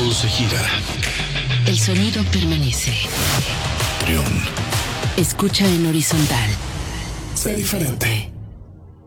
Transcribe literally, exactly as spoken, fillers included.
todo se gira. El sonido permanece. Trión. Escucha en horizontal. Sé diferente.